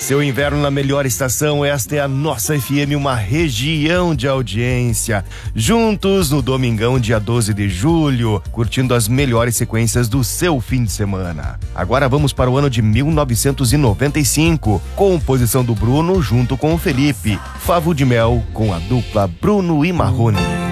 Seu inverno na melhor estação, esta é a nossa FM, uma região de audiência. Juntos no domingão, dia 12 de julho, curtindo as melhores sequências do seu fim de semana. Agora vamos para o ano de 1995, composição do Bruno junto com o Felipe. Favo de Mel com a dupla Bruno e Marrone.